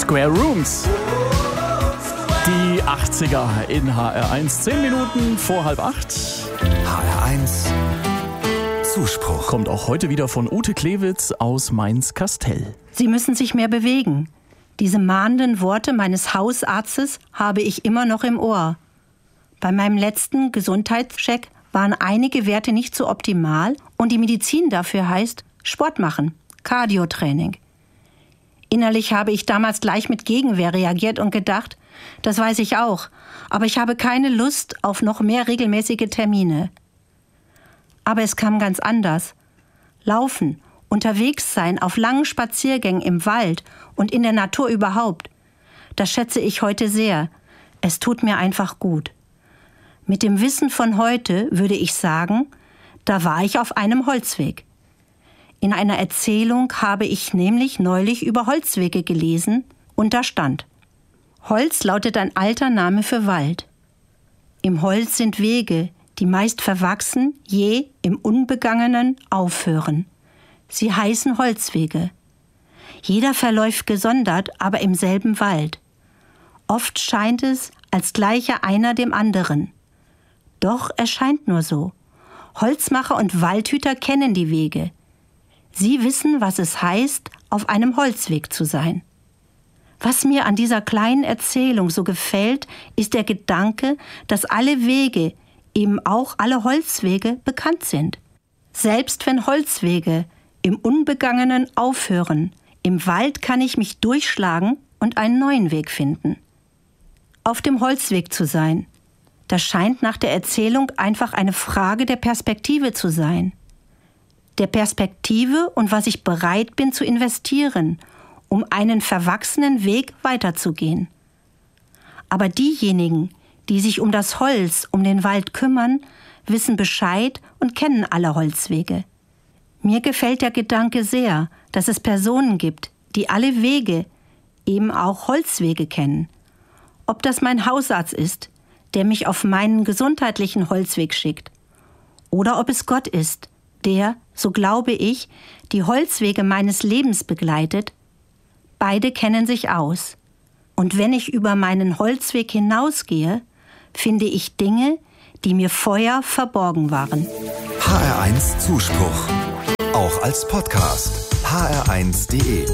Square Rooms. Die 80er in HR1, 10 Minuten vor 7:30. HR1 Zuspruch. Kommt auch heute wieder von Ute Klewitz aus Mainz-Kastell. Sie müssen sich mehr bewegen. Diese mahnenden Worte meines Hausarztes habe ich immer noch im Ohr. Bei meinem letzten Gesundheitscheck waren einige Werte nicht so optimal und die Medizin dafür heißt Sport machen, Cardio-Training. Innerlich habe ich damals gleich mit Gegenwehr reagiert und gedacht, das weiß ich auch, aber ich habe keine Lust auf noch mehr regelmäßige Termine. Aber es kam ganz anders. Laufen, unterwegs sein, auf langen Spaziergängen im Wald und in der Natur überhaupt, das schätze ich heute sehr. Es tut mir einfach gut. Mit dem Wissen von heute würde ich sagen, da war ich auf einem Holzweg. In einer Erzählung habe ich nämlich neulich über Holzwege gelesen und da stand: Holz lautet ein alter Name für Wald. Im Holz sind Wege, die meist verwachsen, je im Unbegangenen aufhören. Sie heißen Holzwege. Jeder verläuft gesondert, aber im selben Wald. Oft scheint es, als gleiche einer dem anderen. Doch es scheint nur so. Holzmacher und Waldhüter kennen die Wege. Sie wissen, was es heißt, auf einem Holzweg zu sein. Was mir an dieser kleinen Erzählung so gefällt, ist der Gedanke, dass alle Wege, eben auch alle Holzwege, bekannt sind. Selbst wenn Holzwege im Unbegangenen aufhören, im Wald kann ich mich durchschlagen und einen neuen Weg finden. Auf dem Holzweg zu sein, das scheint nach der Erzählung einfach eine Frage der Perspektive zu sein. Der Perspektive und was ich bereit bin zu investieren, um einen verwachsenen Weg weiterzugehen. Aber diejenigen, die sich um das Holz, um den Wald kümmern, wissen Bescheid und kennen alle Holzwege. Mir gefällt der Gedanke sehr, dass es Personen gibt, die alle Wege, eben auch Holzwege kennen. Ob das mein Hausarzt ist, der mich auf meinen gesundheitlichen Holzweg schickt, oder ob es Gott ist, der, so glaube ich, die Holzwege meines Lebens begleitet. Beide kennen sich aus. Und wenn ich über meinen Holzweg hinausgehe, finde ich Dinge, die mir vorher verborgen waren. HR1 Zuspruch. Auch als Podcast. hr1.de